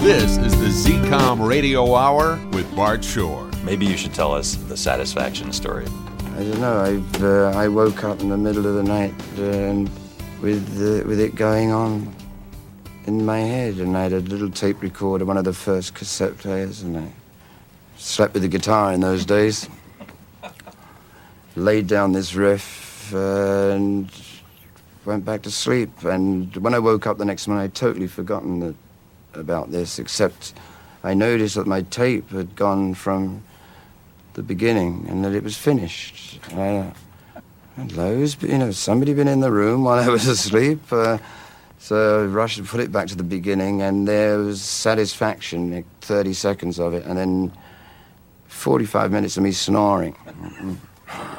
This is the Z-Com Radio Hour with Bart Shore. Maybe you should tell us the satisfaction story. I don't know. I woke up in the middle of the night with it going on in my head, and I had a little tape recorder, one of the first cassette players, and I slept with the guitar in those days. Laid down this riff and went back to sleep. And when I woke up the next morning, I'd totally forgotten about this, except I noticed that my tape had gone from the beginning and that it was finished. Somebody been in the room while I was asleep. So I rushed and put it back to the beginning, and there was satisfaction, like 30 seconds of it, and then 45 minutes of me snoring.